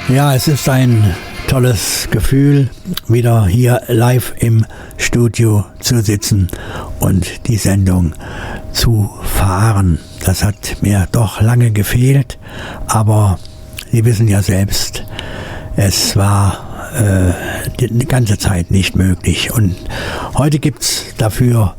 Ja, es ist ein tolles Gefühl, wieder hier live im Studio zu sitzen und die Sendung zu fahren. Das hat mir doch lange gefehlt, aber Sie wissen ja selbst, es war die ganze Zeit nicht möglich. Und heute gibt's dafür